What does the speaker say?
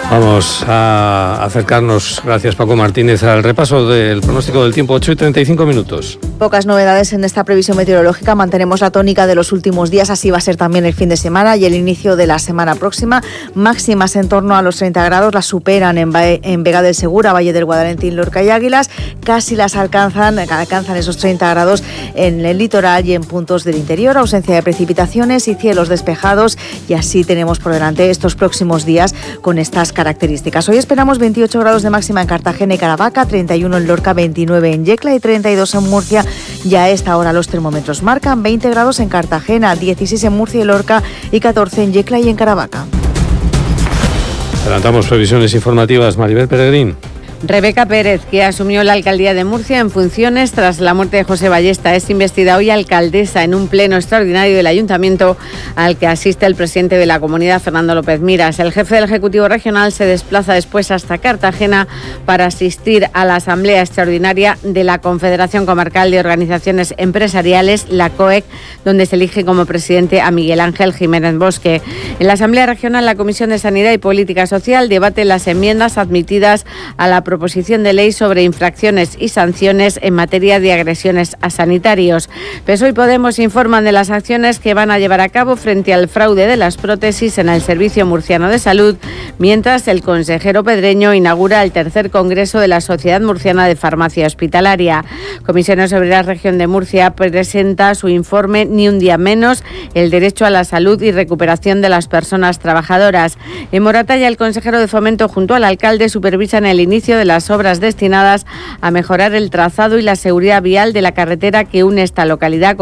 Vamos a acercarnos, gracias Paco Martínez, al repaso del pronóstico del tiempo, 8:35. Pocas novedades en esta previsión meteorológica, mantenemos la tónica de los últimos días, así va a ser también el fin de semana y el inicio de la semana próxima. Máximas en torno a los 30 grados, las superan en Vega del Segura, Valle del Guadalentín, Lorca y Águilas, casi las alcanzan esos 30 grados en el litoral y en puntos del interior, ausencia de precipitaciones y cielos despejados, y así tenemos por delante estos próximos días con estas características. Hoy esperamos 28 grados de máxima en Cartagena y Caravaca, 31 en Lorca, 29 en Yecla y 32 en Murcia. Ya a esta hora los termómetros marcan 20 grados en Cartagena, 16 en Murcia y Lorca y 14 en Yecla y en Caravaca. Adelantamos previsiones informativas. Maribel Peregrín. Rebeca Pérez, que asumió la alcaldía de Murcia en funciones tras la muerte de José Ballesta, es investida hoy alcaldesa en un pleno extraordinario del ayuntamiento al que asiste el presidente de la comunidad, Fernando López Miras. El jefe del Ejecutivo Regional se desplaza después hasta Cartagena para asistir a la asamblea extraordinaria de la Confederación Comarcal de Organizaciones Empresariales, la COEC, donde se elige como presidente a Miguel Ángel Jiménez Bosque. En la asamblea regional, la Comisión de Sanidad y Política Social debate las enmiendas admitidas a la proposición de ley sobre infracciones y sanciones en materia de agresiones a sanitarios. PSOE y Podemos informan de las acciones que van a llevar a cabo frente al fraude de las prótesis en el Servicio Murciano de Salud, mientras el consejero Pedreño inaugura el tercer congreso de la Sociedad Murciana de Farmacia Hospitalaria. Comisiones Obreras Región de Murcia presenta su informe Ni un día menos, el derecho a la salud y recuperación de las personas trabajadoras. En Moratalla, el consejero de Fomento junto al alcalde supervisan el inicio de las obras destinadas a mejorar el trazado y la seguridad vial de la carretera que une esta localidad